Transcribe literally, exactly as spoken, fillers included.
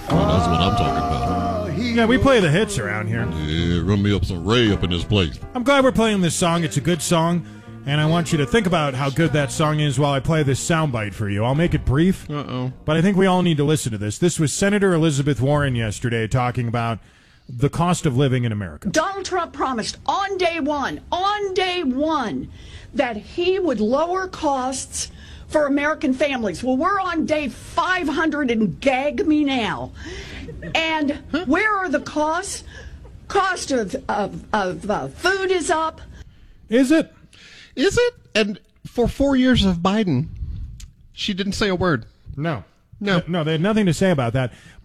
Oh, that's what I'm talking about. Yeah, we play the hits around here. Yeah, run me up some Ray up in this place. I'm glad we're playing this song. It's a good song, and I want you to think about how good that song is while I play this soundbite for you. I'll make it brief, Uh-oh. but I think we all need to listen to this. This was Senator Elizabeth Warren yesterday talking about the cost of living in America. Donald Trump promised on day one, on day one, that he would lower costs for American families. Well, we're on day five hundred and gag me now. And where are the costs? Cost of, of, of uh, food is up. Is it? Is it? And for four years of Biden, she didn't say a word. No. No. No, they had nothing to say about that.